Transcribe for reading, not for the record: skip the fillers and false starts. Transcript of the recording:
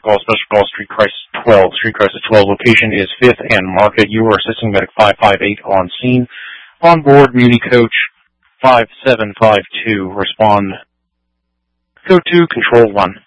Special Call, Street Crisis 12. Street Crisis 12 location is 5th and Market. You are assisting Medic 558 on scene. On board, Muni Coach 5752. Respond. Go to Control 1.